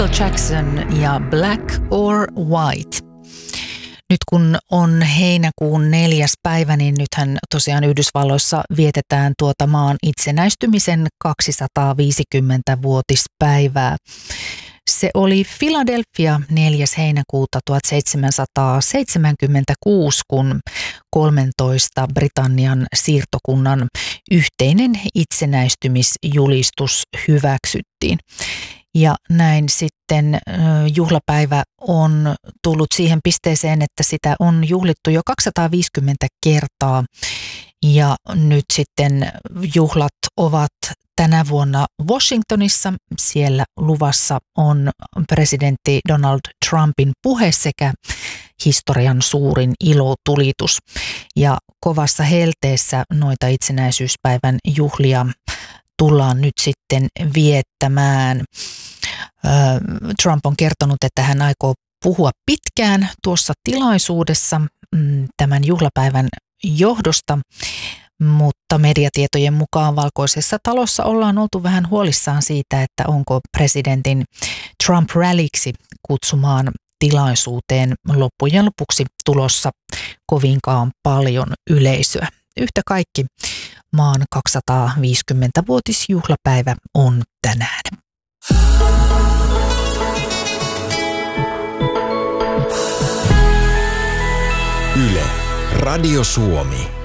Michael Jackson ja Black or White. Nyt kun on heinäkuun 4. päivä, niin nythän tosiaan Yhdysvalloissa vietetään tuota maan itsenäistymisen 250-vuotispäivää. Se oli Philadelphia 4. heinäkuuta 1776, kun 13 Britannian siirtokunnan yhteinen itsenäistymisjulistus hyväksyttiin. Ja näin sitten juhlapäivä on tullut siihen pisteeseen, että sitä on juhlittu jo 250 kertaa. Ja nyt sitten juhlat ovat tänä vuonna Washingtonissa. Siellä luvassa on presidentti Donald Trumpin puhe sekä historian suurin ilotulitus. Ja kovassa helteessä noita itsenäisyyspäivän juhlia tullaan nyt sitten viettämään. Trump on kertonut, että hän aikoo puhua pitkään tuossa tilaisuudessa tämän juhlapäivän johdosta, mutta mediatietojen mukaan Valkoisessa talossa ollaan oltu vähän huolissaan siitä, että onko presidentin Trump-rallyksi kutsumaan tilaisuuteen loppujen lopuksi tulossa kovinkaan paljon yleisöä. Yhtä kaikki maan 250-vuotisjuhlapäivä on tänään. Yle, Radio Suomi.